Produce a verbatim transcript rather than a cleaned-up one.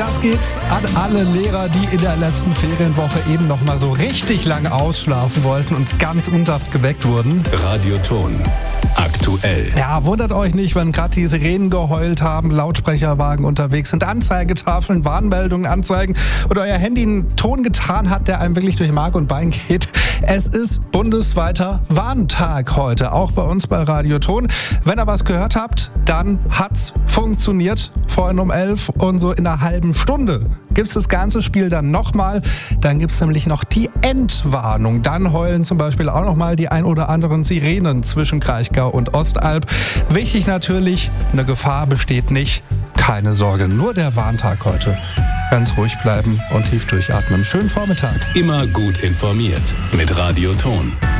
Das geht an alle Lehrer, die in der letzten Ferienwoche eben noch mal so richtig lang ausschlafen wollten und ganz unsaft geweckt wurden. Radioton. Aktuell. Ja, wundert euch nicht, wenn gerade die Sirenen geheult haben, Lautsprecherwagen unterwegs sind, Anzeigetafeln, Warnmeldungen anzeigen oder euer Handy einen Ton getan hat, der einem wirklich durch Mark und Bein geht. Es ist bundesweiter Warntag heute, auch bei uns bei Radioton. Wenn ihr was gehört habt, dann hat's funktioniert. Vorhin um elf und so in einer halben Stunde gibt's das ganze Spiel dann nochmal. Dann gibt's nämlich noch die Endwarnung. Dann heulen zum Beispiel auch nochmal die ein oder anderen Sirenen zwischen Kraichgau und Ostalb. Wichtig natürlich, eine Gefahr besteht nicht. Keine Sorge, nur der Warntag heute. Ganz ruhig bleiben und tief durchatmen. Schönen Vormittag. Immer gut informiert mit Radioton.